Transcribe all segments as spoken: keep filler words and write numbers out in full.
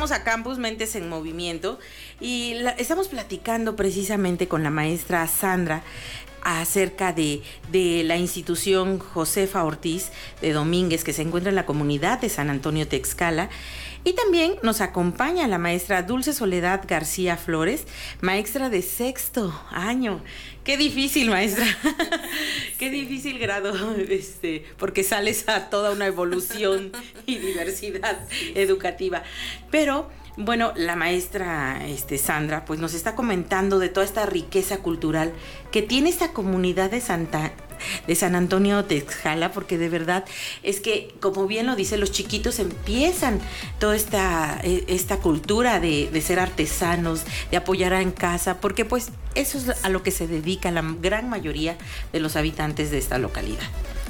regresamos a Campus Mentes en Movimiento y la, estamos platicando precisamente con la maestra Sandra acerca de, de la institución Josefa Ortiz de Domínguez, que se encuentra en la comunidad de San Antonio Texcala. Y también nos acompaña la maestra Dulce Soledad García Flores, maestra de sexto año. Qué difícil, maestra. Qué difícil grado, este, porque sales a toda una evolución y diversidad educativa. Pero bueno, la maestra este, Sandra pues nos está comentando de toda esta riqueza cultural que tiene esta comunidad de Santa de San Antonio Texcala, porque de verdad es que, como bien lo dice, los chiquitos empiezan toda esta, esta cultura de, de ser artesanos, de apoyar en casa, porque pues eso es a lo que se dedica la gran mayoría de los habitantes de esta localidad.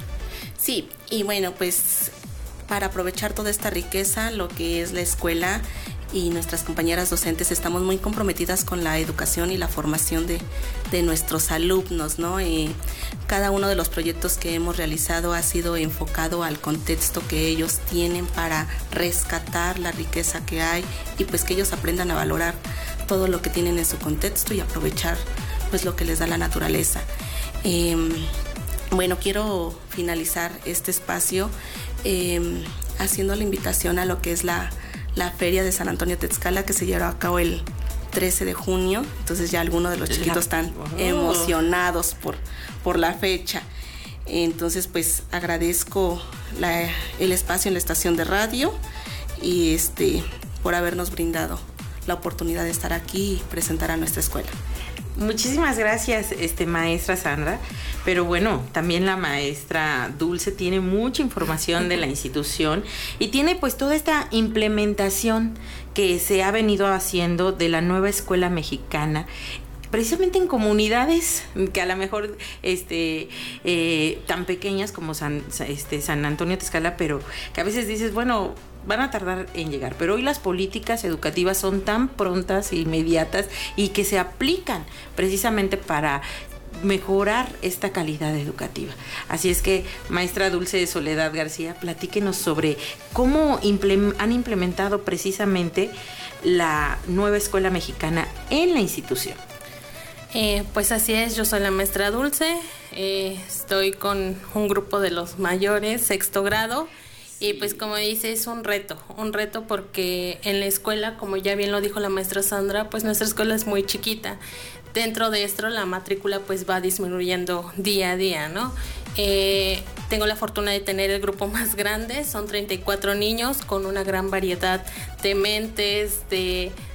Sí, y bueno, pues para aprovechar toda esta riqueza, lo que es la escuela y nuestras compañeras docentes estamos muy comprometidas con la educación y la formación de, de nuestros alumnos, ¿no? Y cada uno de los proyectos que hemos realizado ha sido enfocado al contexto que ellos tienen para rescatar la riqueza que hay y pues que ellos aprendan a valorar todo lo que tienen en su contexto y aprovechar pues lo que les da la naturaleza. Eh, bueno, quiero finalizar este espacio eh, haciendo la invitación a lo que es la la Feria de San Antonio Texcala, que se llevará a cabo el trece de junio, entonces ya algunos de los chiquitos están oh. emocionados por, por la fecha. Entonces pues agradezco la, el espacio en la estación de radio y este por habernos brindado la oportunidad de estar aquí y presentar a nuestra escuela. Muchísimas gracias, este, maestra Sandra. Pero bueno, también la maestra Dulce tiene mucha información de la institución y tiene pues toda esta implementación que se ha venido haciendo de la nueva escuela mexicana, precisamente en comunidades que a lo mejor este, eh, tan pequeñas como San, este, San Antonio Texcala, pero que a veces dices, bueno, van a tardar en llegar, pero hoy las políticas educativas son tan prontas e inmediatas y que se aplican precisamente para mejorar esta calidad educativa. Así es que, maestra Dulce Soledad García, platíquenos sobre cómo implem- han implementado precisamente la nueva escuela mexicana en la institución. Eh, pues así es, yo soy la maestra Dulce, eh, estoy con un grupo de los mayores, sexto grado. Y pues como dice, es un reto, un reto porque en la escuela, como ya bien lo dijo la maestra Sandra, pues nuestra escuela es muy chiquita. Dentro de esto la matrícula pues va disminuyendo día a día, ¿no? Eh, tengo la fortuna de tener el grupo más grande, son treinta y cuatro niños con una gran variedad de mentes, de